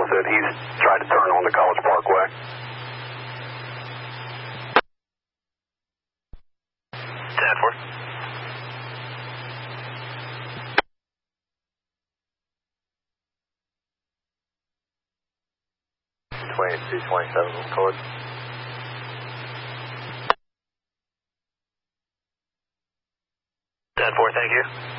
that he's tried to turn on the College Parkway. 10-4. $22.27 on College. Thank you.